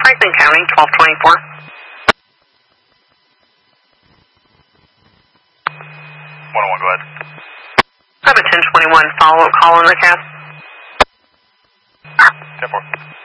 Franklin County, 1224. 101, go ahead. I have a 1021 follow-up call on the cast. 10-4.